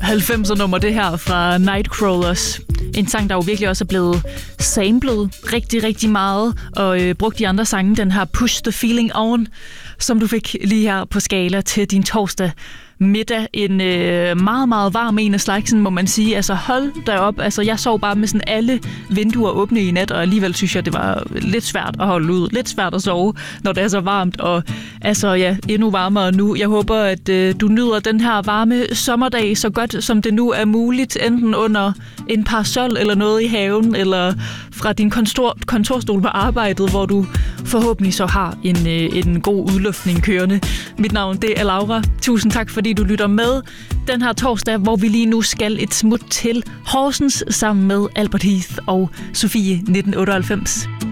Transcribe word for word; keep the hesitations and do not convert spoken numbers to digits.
halvfemser-nummer, det her fra Nightcrawlers. En sang, der jo virkelig også er blevet samlet rigtig, rigtig meget, og øh, brugt i andre sange. Den her Push the Feeling On, som du fik lige her på Skala til din torsdag middag. En øh, meget, meget varm en af slagsen, må man sige. Altså hold da op. Altså, jeg sov bare med sådan alle vinduer åbne i nat, og alligevel synes jeg, det var lidt svært at holde ud. Lidt svært at sove, når det er så varmt, og altså ja, endnu varmere nu. Jeg håber, at øh, du nyder den her varme sommerdag så godt, som det nu er muligt, enten under en parasol eller noget i haven, eller fra din kontor, kontorstol på arbejdet, hvor du forhåbentlig så har en, øh, en god udluftning kørende. Mit navn, det er Laura. Tusind tak, fordi du lytter med den her torsdag, hvor vi lige nu skal et smut til Horsens sammen med Albert Heath og Sofie nitten otteoghalvfems.